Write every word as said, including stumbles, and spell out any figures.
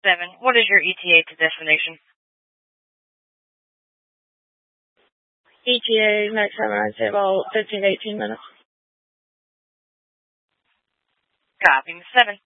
seven, what is your E T A to destination? E T A next time I'd say about fifteen to eighteen minutes. Copy, seven.